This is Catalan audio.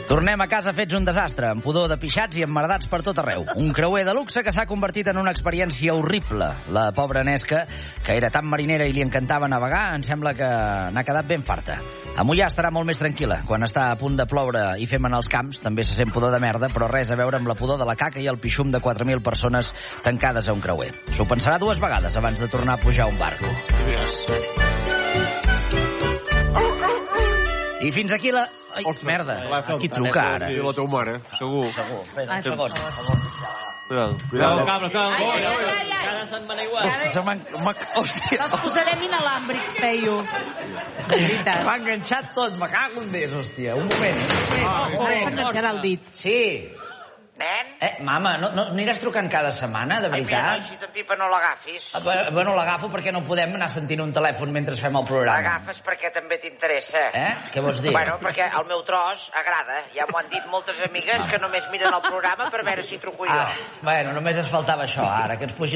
Tornem a casa fets un desastre, amb pudor de pixats i emmerdats per tot arreu. Un creuer de luxe que s'ha convertit en una experiència horrible. La pobra Nesca, que era tan marinera i li encantava navegar, em sembla que n'ha quedat ben farta. A Moià estarà molt més tranquil·la. Quan està a punt de ploure i fem en els camps, també se sent pudor de merda, però res a veure amb la pudor de la caca i el pixum de 4.000 persones tancades a un creuer. S'ho pensarà 2 vegades abans de tornar a pujar a un barco. I fins aquí la... Ai, merda, aquí truca ara. I la teva mare, segur. Espera, un segon. Cuidado. Cada setmana igual. Hòstia. Els posarem inalàmbrics, Peyu. De veritat. M'ha enganxat tot, me cago en Déu, hòstia. Un moment. S'enganxarà el dit. Sí. Nen? Mama, no aniràs trucant cada setmana, de veritat? Ai, mira, si t'empipa no l'agafis. Bueno, l'agafo perquè no podem anar sentint un telèfon mentre fem el programa. L'agafes perquè també t'interessa. Què vols dir? Bueno, perquè el meu tros agrada. Ja m'ho han dit moltes amigues que només miren el programa per veure si truco jo. Bueno, només es faltava això, ara, que ens pugi